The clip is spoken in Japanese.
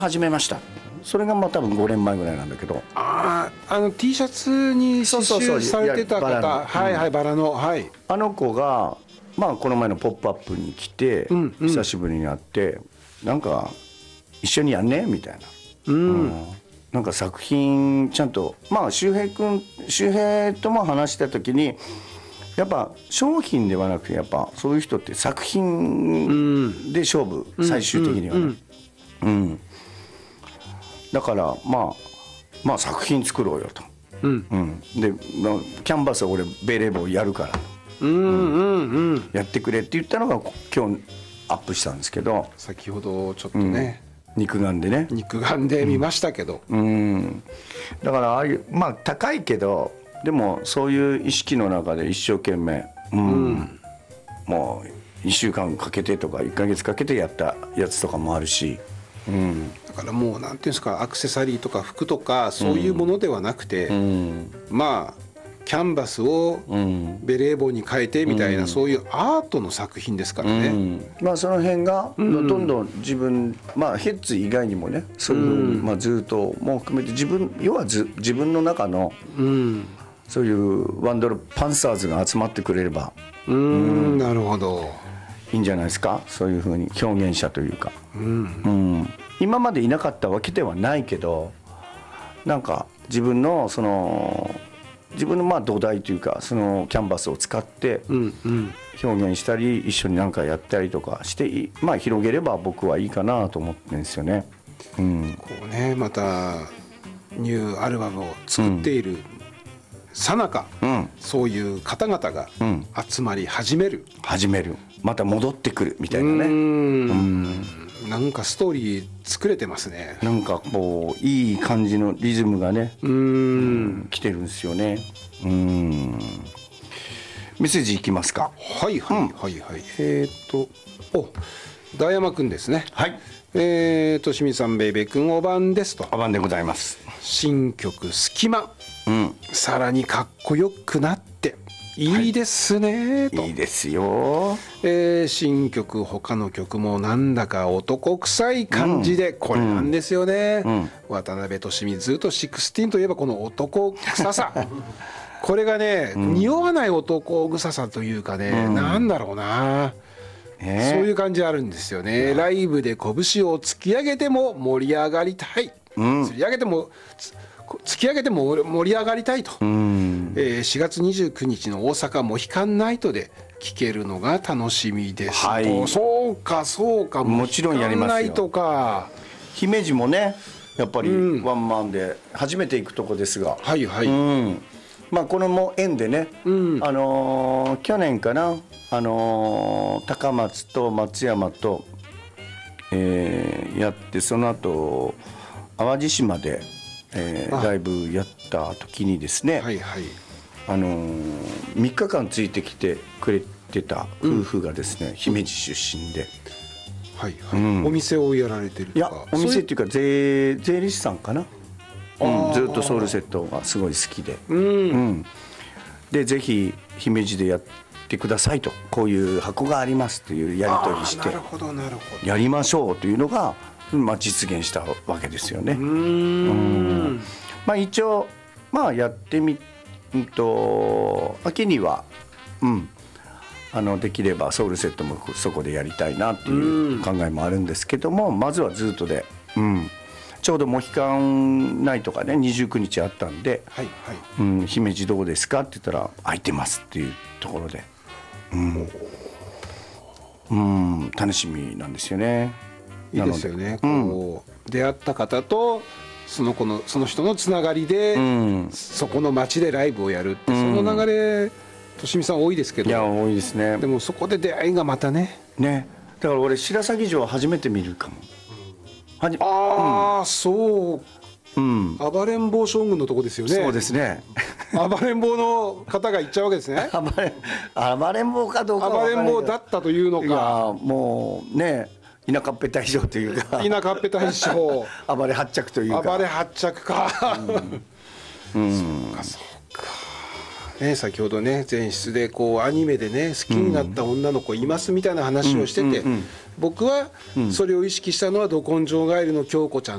始めました。それがまあ多分5年前ぐらいなんだけど、 T シャツに刺繍されてた方、はいはい、バラの、はい、 あの子がまあこの前の「ポップアップに来て、久しぶりに会ってなんか一緒にやんねみたいな、なんか作品ちゃんとまあ周平とも話した時にやっぱ商品ではなくてやっぱそういう人って作品で勝負、最終的にはね、だからまあ作品作ろうよと、でキャンバスは俺ベレー帽やるから、やってくれって言ったのが今日アップしたんですけど、 先ほどちょっとね、 肉眼で見ましたけど、 だからああいうまあ高いけどでもそういう意識の中で一生懸命、もう1週間かけてとか1ヶ月かけてやったやつとかもあるし、 だからもうなんていうんですか、アクセサリーとか服とかそういうものではなくて、まあキャンバスをベレー帽に変えてみたいな、そういうアートの作品ですからね、 まあその辺がどんどん自分、まあヘッズ以外にもねそういうふうに、まあずっとも含めて要は自分の中の、そういうワンドルパンサーズが集まってくれれば、 なるほど、 いいんじゃないですか。そういうふうに表現者というか、今までいなかったわけではないけど、なんか自分のまあ土台というかそのキャンバスを使って表現したり一緒に何かやったりとかしてまあ広げれば僕はいいかなと思ってるんですよね。こうね、またニューアルバムを作っているさなか、そういう方々が集まり始める、 また戻ってくるみたいなね、 なんかストーリー作れてますね。 なんかこういい感じのリズムがね、来てるんですよね。メッセージいきますか。 はいはいはいはい、大山くんですね。 はい。 としみさん、ベイベーくん、お晩ですと。 お晩でございます。 新曲隙間、さらにかっこよくなっていいですね、と。 いいですよ。 新曲他の曲もなんだか男臭い感じで、これなんですよね、渡辺俊美、ずっと16といえばこの男臭さこれがね、匂わない男臭さというかね、なんだろうな、そういう感じあるんですよね。ライブで拳を突き上げても盛り上がりたい、突き上げても盛り上がりたいと、4月29日の大阪モヒカンナイトで聴けるのが楽しみです、はい、そうかもちろんやりますよ。モヒカンナイトか。 姫路もねやっぱりワンマンで初めて行くとこですが、 はいはい、 まあこの縁でね、去年かな、高松と松山と、やって、その後淡路島でライブやった時にですね、3日間ついてきてくれてた夫婦がですね、姫路出身で、 お店をやられてるとか。 いやお店っていうか税理士さんかな、ずっとソウルセットがすごい好きで、でぜひ姫路でやってくださいと、こういう箱がありますというやり取りして、やりましょうというのがまあ、実現したわけですよね。まあ、一応、まあ、やってみ秋には、できればソウルセットもそこでやりたいなっていう考えもあるんですけども、まずはずっとで、ちょうどモヒカンナイトがね29日あったんで、姫路どうですかって言ったら空いてますっていうところで、楽しみなんですよね。 いいですよね、こう出会った方とその人のつながりで、そこの街でライブをやるって、その流れとしみさん多いですけど。 いや多いですね。 でもそこで出会いがまたね、 だから俺白鷺城初めて見るかも。 そう暴れん坊将軍のとこですよね。 そうですね。 暴れん坊の方が行っちゃうわけですね。 暴れん坊かどうか暴れん坊だったというのか。 いやもうね、田舎っぺ大将というか、 田舎っぺ大将暴れ発着というか、 暴れ発着か、そうかね、先ほどね前室でこうアニメでね好きになった女の子いますみたいな話をしてて、僕はそれを意識したのはど根性ガエルの京子ちゃん